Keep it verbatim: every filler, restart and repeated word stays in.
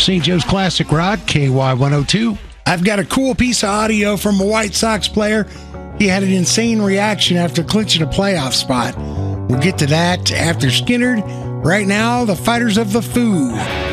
Saint Joe's Classic Rock, K Y one oh two. I've got a cool piece of audio from a White Sox player. He had an insane reaction after clinching a playoff spot. We'll get to that after Skinnerd. Right now, the Fighters of the Foo.